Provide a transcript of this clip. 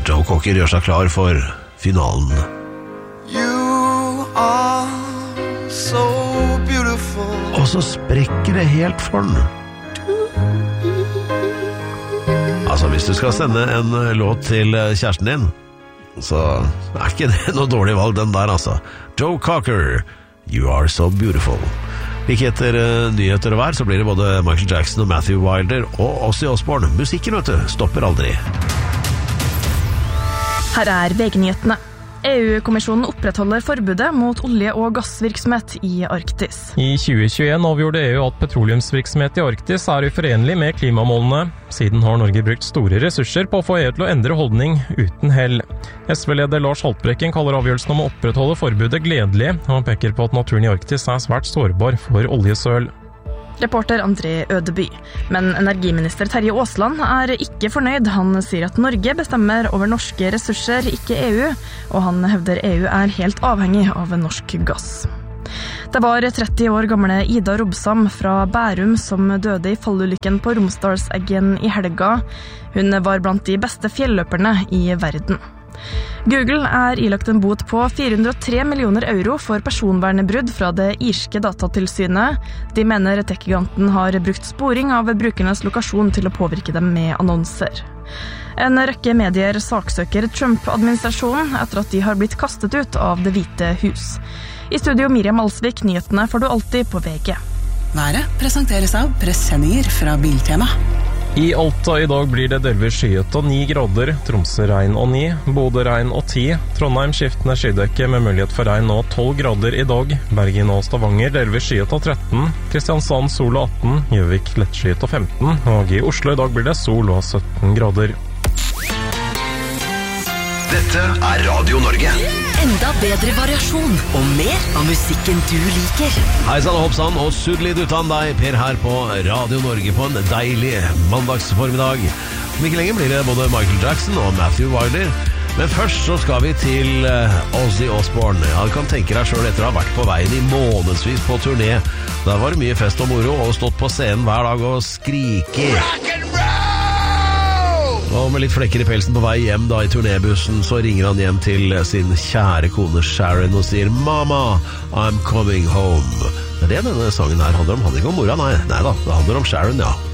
og Joe Cocker gjør seg klar for finalen. You are so beautiful. Og så sprekker det helt for den. Altså, hvis du skal sende en låt til kjæresten din, så ikke det noe dårlig valg den der, altså. Joe Cocker, You Are So Beautiful. Like etter nyheter og vær, så blir det både Michael Jackson og Matthew Wilder og Ozzy Osbourne. Musikken, vet du, stopper aldri. Her VG-nyhetene. EU-kommisjonen opprettholder forbudet mot olje- og gassvirksomhet i Arktis. I 2021 avgjorde EU at petroleumsvirksomhet i Arktis er uforenlig med klimamålene. Siden har Norge brukt store ressurser på å få EU til å endre holdning uten hell. SV-leder Lars Haltbrekken kaller avgjørelsen om å opprettholde forbudet gledelig. Han peker på at naturen i Arktis er svært sårbar for oljesøl. Reporter André Ødeby. Men energiminister Terje Aasland er ikke fornøyd. Han sier at Norge bestemmer over norske ressurser, ikke EU, og han hevder EU er helt avhengig av norsk gass. Det var 30 år gamle Ida Robsam fra Bærum som døde i fallulykken på Romsdalseggen i helga. Hun var blant de beste fjelløperne i verden. Google er ilagt en bot på 403 millioner euro for personvernbrudd fra det irske datatilsynet. De mener tech-giganten har brukt sporing av brukernes lokasjon til å påvirke dem med annonser. En rekke medier saksøker Trump-administrasjonen etter at de har blitt kastet ut av Det hvite hus. I studio Miriam Alsvik, nyhetene får du alltid på VG. Været presenteres av pressendinger fra Biltema. I Alta i dag blir det delvis skyet og 9 grader, Tromsø regn og 9, Bodø regn og 10, Trondheim skiftende skydekke med mulighet for regn og 12 grader i dag, Bergen og Stavanger delvis skyet og 13, Kristiansand sol og 18, Gjøvik lettskyet og 15, og i Oslo i dag blir det sol og 17 grader. Dette er Radio Norge. Enda bedre variasjon og mer av musikken du liker. Hei sann og hoppsann og sudd litt utan deg, Per her på Radio Norge på en deilig mandagsformiddag. Om ikke lenge blir det både Michael Jackson og Matthew Wilder. Men først så skal vi til Ozzy Osbourne. Ja, du kan tenke deg selv etter å ha vært på veien i månedsvis på turné. Der var det mye fest og moro og stått på scenen hver dag og skrike. Og med litt flekker i pelsen på vei hjem da i turnébussen, så ringer han hjem til sin kjære kone Sharon og sier «Mama, I'm coming home». Det er det denne sangen her handler om. Handler ikke om mora, nei da, det handler om Sharon, ja.